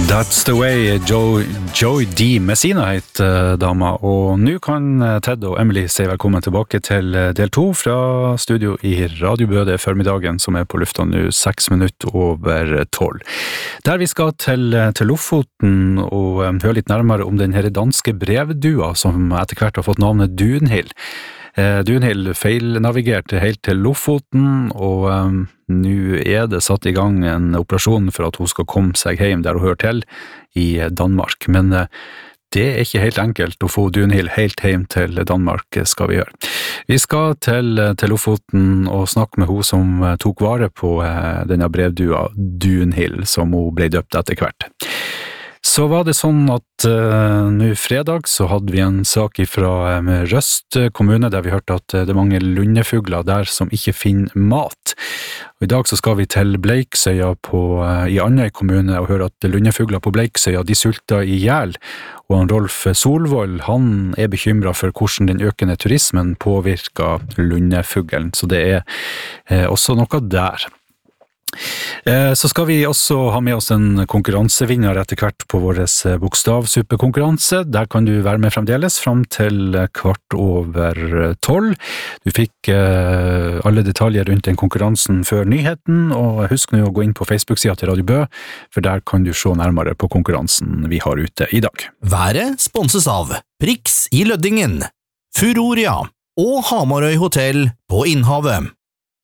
That's the way Joy D. Messina heter dama, og nå kan Ted og Emily si velkommen tilbake til del 2 fra studio i Radio Bø. Det formiddagen som på lufta nå 6 minutter over 12. Der vi skal til Lofoten og høre litt nærmere om den her danske brevdua som etter hvert har fått navnet Dunhild. Dunhild feilnavigerte helt til Lofoten, og nå det satt i gang en operasjon for at hun skal komme seg hjem der hun hører til, i Danmark. Men det ikke helt enkelt å få Dunhild helt hjem til Danmark, skal vi gjøre. Vi skal til Lofoten og snakke med hun som tok vare på denne brevdua Dunhild, som hun ble døpt etter hvert. Så var det sånn at nå fredag så hadde vi en sak fra Røst kommune der vi hørte at det mange lundefugler der som ikke finner mat. Og i dag så skal vi til Bleiksøya i Andøy kommune og høre at lundefugler på Bleiksøya de sulter i hjel. Og Rolf Solvold, han bekymret for hvordan den økende turismen påvirker lundefuglen, så det også noe der. Så skal vi også ha med oss en konkurransevinner etter hvert på vår bokstavsuppekonkurranse. Der kan du være med fremdeles frem til 12:15. Du fikk alle detaljer rundt den konkurransen før nyheten, og husk nå å gå inn på Facebook-siden til Radio Bø, for der kan du se nærmere på konkurransen vi har ute i dag. Været sponses av Prix i Løddingen, Furoria og Hamarøy Hotel på Innhavet.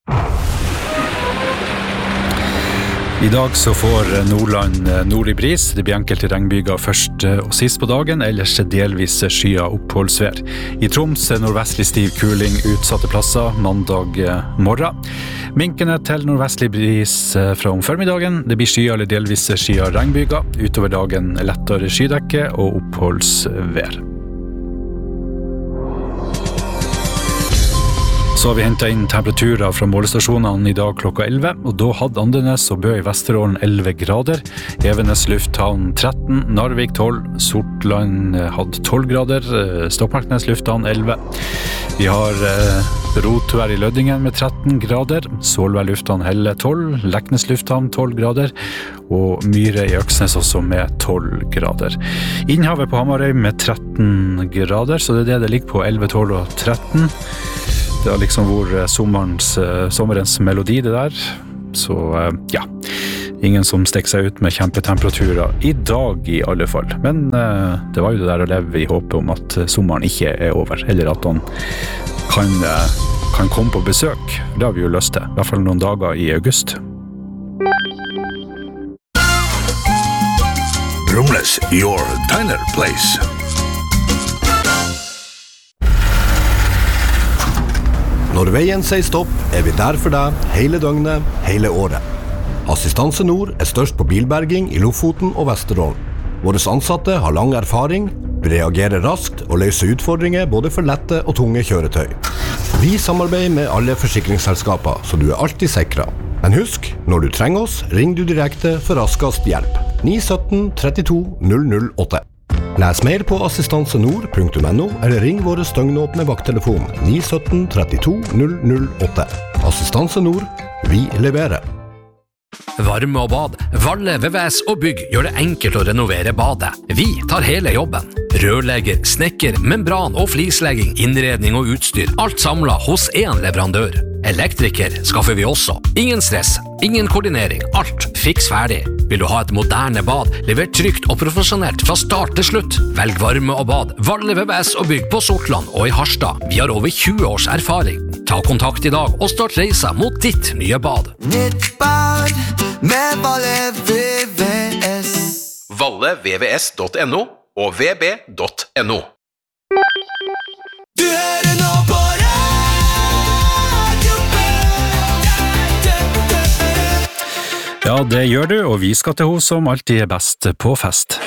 I dag så får Nordland nord i bris. Det blir enkelte regnbyger først og sist på dagen, ellers delvis skya oppholdsvær. I Troms nordvestlig stiv kuling utsatte plasser mandag morgen. Minkende til nordvestlig bris fra om formiddagen. Det blir skya eller delvis skya regnbyger. Utover dagen lettere skydekke og oppholdsvær. Så har vi hentet inn temperaturer fra målestasjonene i dag klokka 11, og da hadde Andenes og Bø i Vesterålen 11 grader, Evenes lufthavn 13, Narvik 12, Sortland hadde 12 grader, Stokmarknes lufthavn 11. Vi har Rotvær i Løddingen med 13 grader, Solvær lufthavn Helle 12, Leknes lufthavn 12 grader, og Myre i Øksnes også med 12 grader. Innhavet på Hamarøy med 13 grader, så det det ligger på 11, 12 og 13. Det har liksom vært sommerens melodi det der, så ja, ingen som stikker seg ut med kjempetemperaturer i dag i alle fall. Men det var jo det der å leve i håpet om at sommeren ikke over, eller at han kan komme på besøk. Det har vi jo lyst til, i hvert fall noen dager i august. Brumles, your diner place. Når veien sier stopp, vi der for deg hele døgnet, hele året. Assistanse Nord størst på bilberging i Lofoten og Vesterålen. Våre ansatte har lang erfaring, reagerer raskt og løser utfordringer både for lette og tunge kjøretøy. Vi samarbeider med alle forsikringsselskaper, så du alltid sikret. Men husk, når du trenger oss, ring du direkte for raskest hjelp. 917 32 008. Les mer på assistansenord.no eller ring våre støgnåpne vakttelefon 917 32 008. Assistanse Nord, vi leverer. Varme og bad, Valle, VVS og bygg gjør det enkelt å renovere badet. Vi tar hele jobben. Rørlegger, snekker, membran og flislegging, innredning og utstyr. Alt samlet hos en leverandør. Elektriker skaffer vi også. Ingen stress, ingen koordinering, alt fiks ferdig. Vil du ha et moderne bad, levert trygt og profesjonelt fra start til slutt? Velg varme og bad, Valle, VVS og bygg på Sortland og i Harstad. Vi har over 20 års erfaring. Ta kontakt i dag og start reisa mot ditt nye bad. Nytt bad med Valle VVS. ValleVVS.no og vb.no. Du hører nå på Ja, det gjør du, og vi skal til henne som alltid best på fest.